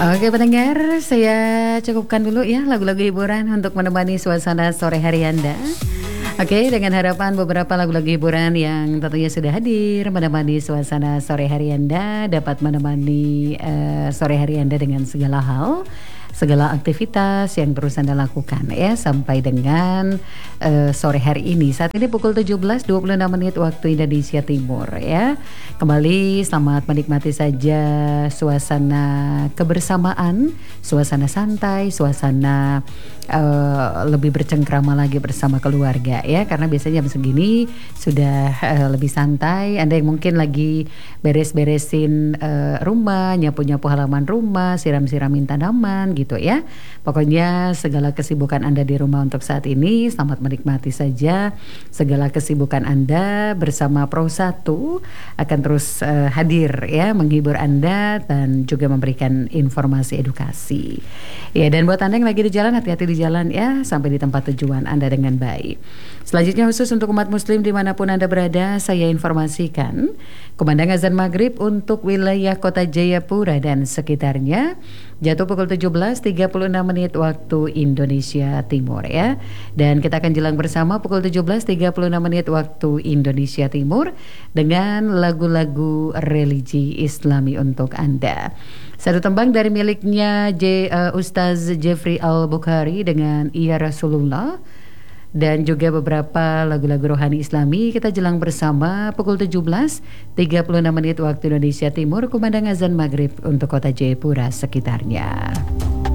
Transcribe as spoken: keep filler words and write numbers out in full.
Oke pendengar, saya cukupkan dulu ya lagu-lagu hiburan untuk menemani suasana sore hari Anda. Oke, dengan harapan beberapa lagu-lagu hiburan yang tentunya sudah hadir menemani suasana sore hari Anda dapat menemani uh, sore hari Anda dengan segala hal, segala aktivitas yang terus Anda lakukan ya sampai dengan uh, sore hari ini. Saat ini pukul tujuh belas dua puluh enam menit waktu Indonesia Timur ya. Kembali selamat menikmati saja suasana kebersamaan, suasana santai, suasana uh, lebih bercengkrama lagi bersama keluarga ya, karena biasanya jam segini sudah uh, lebih santai. Anda yang mungkin lagi beres-beresin uh, rumah, nyapu-nyapu halaman rumah, siram-siramin tanaman gitu ya. Pokoknya segala kesibukan Anda di rumah untuk saat ini selamat menikmati saja. Segala kesibukan Anda bersama Pro satu akan terus uh, hadir ya, menghibur Anda dan juga memberikan informasi edukasi. Ya, dan buat Anda yang lagi di jalan, hati-hati di jalan ya, sampai di tempat tujuan Anda dengan baik. Selanjutnya khusus untuk umat muslim dimanapun Anda berada, saya informasikan kumandang azan maghrib untuk wilayah kota Jayapura dan sekitarnya jatuh pukul tujuh belas tiga puluh enam menit waktu Indonesia Timur ya. Dan kita akan jelang bersama pukul tujuh belas tiga puluh enam menit waktu Indonesia Timur dengan lagu-lagu religi Islami untuk Anda. Satu tembang dari miliknya J, uh, Ustaz Jeffrey Al-Bukhari dengan Iya Rasulullah, dan juga beberapa lagu-lagu rohani Islami. Kita jelang bersama pukul tujuh belas tiga puluh enam menit waktu Indonesia Timur, kumandang azan maghrib untuk kota Jayapura sekitarnya.